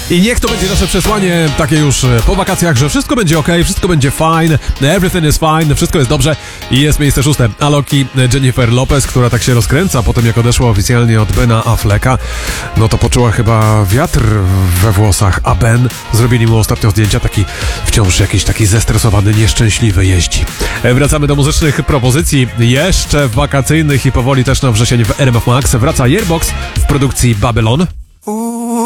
I niech to będzie nasze przesłanie takie już po wakacjach, że wszystko będzie okej, wszystko będzie fine, everything is fine, wszystko jest dobrze. I jest miejsce 6. Alok i Jennifer Lopez, która tak się rozkręca po tym, jak odeszła oficjalnie od Bena Afflecka. No to poczuła chyba wiatr we włosach, a Ben zrobili mu ostatnio zdjęcia, taki wciąż jakiś taki zestresowany, nieszczęśliwy jeździ. Wracamy do muzycznych propozycji, jeszcze wakacyjnych i powoli też na wrzesień w RMF Max. Wraca Yearbox w produkcji Babylon.